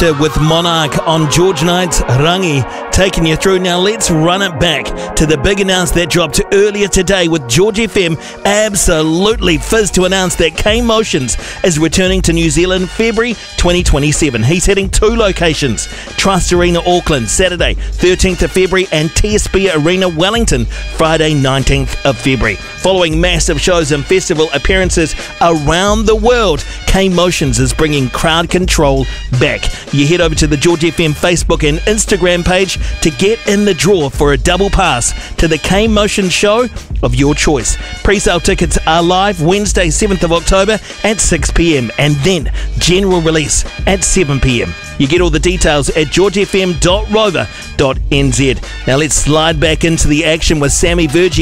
Laughter with Monarch on George Knight's Rangi, taking you through. Now let's run it back to the big announcement that dropped earlier today with George FM absolutely fizzed to announce that Kane Motions is returning to New Zealand February 2027. He's hitting 2 locations, Trust Arena Auckland Saturday 13th of February and TSB Arena Wellington Friday 19th of February. Following massive shows and festival appearances around the world, Kane Motions is bringing crowd control back. You head over to the George FM Facebook and Instagram page to get in the draw for a double pass to the Kane Motions show of your choice. Pre-sale tickets are live Wednesday 7th of October at 6 p.m. and then general release at 7 p.m. You get all the details at georgefm.rover.nz. Now let's slide back into the action with Sammy Virgie.